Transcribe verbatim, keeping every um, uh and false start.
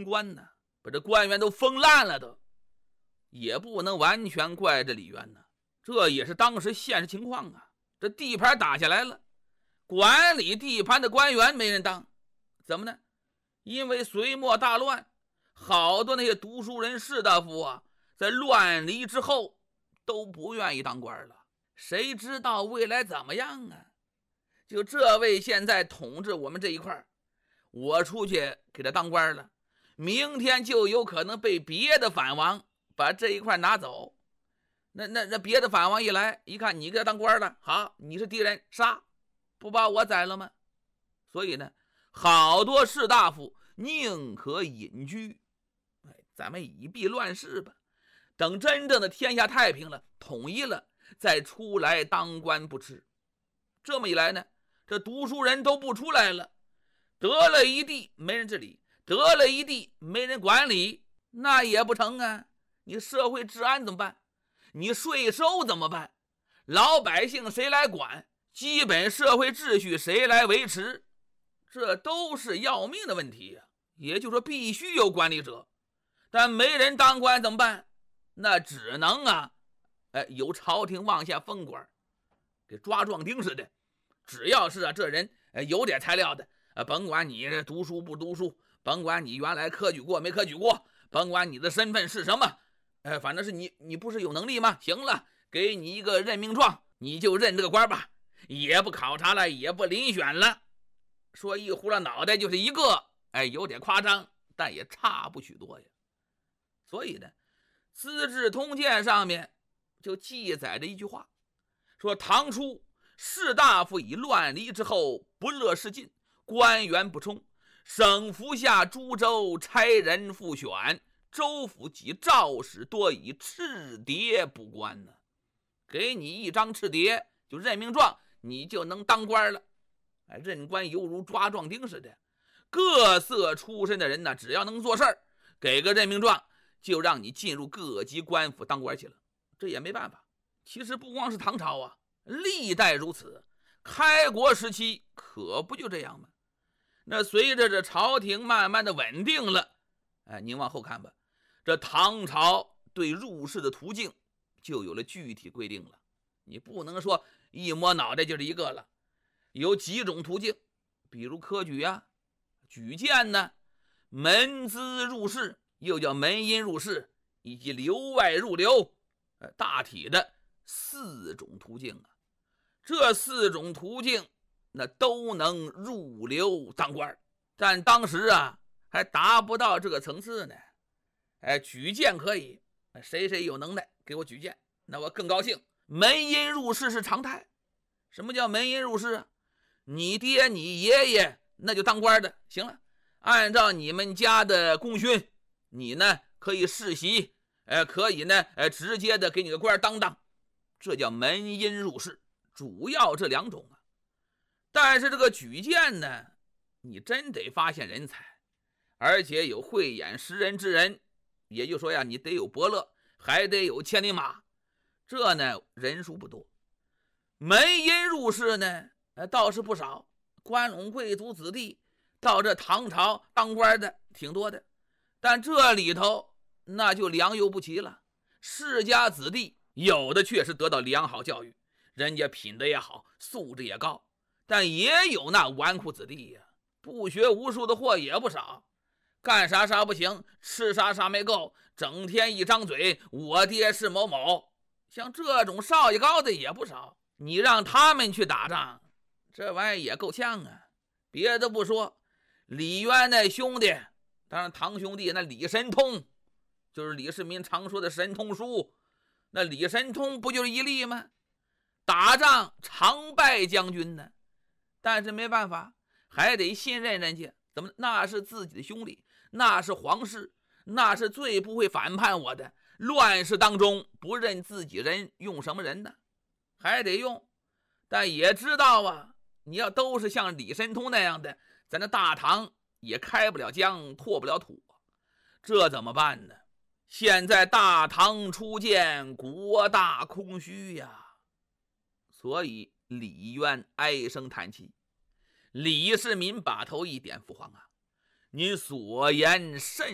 清官呢，把这官员都封烂了的，也不能完全怪这李渊呢，这也是当时现实情况啊。这地盘打下来了，管理地盘的官员没人当，怎么呢？因为隋末大乱，好多那些读书人士大夫啊，在乱离之后都不愿意当官了。谁知道未来怎么样啊？就这位现在统治我们这一块，我出去给他当官了，明天就有可能被别的反王把这一块拿走。那那那别的反王一来，一看你给他当官了，好，你是敌人，杀，不把我宰了吗？所以呢，好多士大夫宁可隐居，哎，咱们以避乱世吧。等真正的天下太平了，统一了，再出来当官不迟。这么一来呢，这读书人都不出来了，得了一地没人治理，得了一地没人管理，那也不成啊。你社会治安怎么办？你税收怎么办？老百姓谁来管？基本社会秩序谁来维持？这都是要命的问题呀、啊。也就是说必须有管理者，但没人当官怎么办？那只能啊，哎，由朝廷往下封官，给抓壮丁似的。只要是啊这人哎有点材料的，呃，甭管你读书不读书，甭管你原来科举过没科举过，甭管你的身份是什么，哎，反正是你你不是有能力吗？行了，给你一个任命状，你就认这个官吧，也不考察了，也不遴选了。说一糊了脑袋就是一个，哎，有点夸张，但也差不许多呀。所以呢，《资治通鉴》上面就记载着一句话，说唐初士大夫以乱离之后，不乐事尽，官员不充，省府下诸州差人复选，州府及诏使多以赤牒不官呢。给你一张赤牒，就任命状，你就能当官了。哎，任官犹如抓壮丁似的，各色出身的人呢，只要能做事儿，给个任命状，就让你进入各级官府当官去了。这也没办法，其实不光是唐朝啊，历代如此，开国时期可不就这样吗？那随着这朝廷慢慢的稳定了，哎，您往后看吧，这唐朝对入仕的途径就有了具体规定了。你不能说一摸脑袋就是一个了，有几种途径，比如科举啊、举荐呢、门资入仕，又叫门荫入仕，以及留外入流，大体的四种途径啊。这四种途径那都能入流当官，但当时啊还达不到这个层次呢。哎，举荐可以，谁谁有能耐给我举荐，那我更高兴。门荫入仕是常态。什么叫门荫入仕啊？你爹你爷爷那就当官的，行了，按照你们家的功勋，你呢可以世袭，呃，可以呢呃直接的给你个官当当，这叫门荫入仕，主要这两种啊。但是这个举荐呢，你真得发现人才，而且有慧眼识人之人，也就是说呀，你得有伯乐，还得有千里马，这呢人数不多。门荫入仕呢倒是不少，关陇贵族子弟到这唐朝当官的挺多的，但这里头那就良莠不齐了。世家子弟有的确实得到良好教育，人家品德也好，素质也高，但也有那纨绔子弟呀，不学无术的货也不少，干啥啥不行，吃啥啥没够，整天一张嘴我爹是某某，像这种少爷高的也不少。你让他们去打仗，这玩意儿也够呛啊。别的不说，李渊那兄弟，当然堂兄弟那李神通，就是李世民常说的神通书，那李神通不就是一例吗？打仗常败将军呢，但是没办法，还得信任人家。怎么？那是自己的兄弟，那是皇室，那是最不会反叛我的。乱世当中不认自己人，用什么人呢？还得用，但也知道啊，你要都是像李神通那样的，咱那大唐也开不了疆，拓不了土，这怎么办呢？现在大唐初建，国大空虚呀，所以李渊唉声叹气。李世民把头一点，父皇啊，您所言甚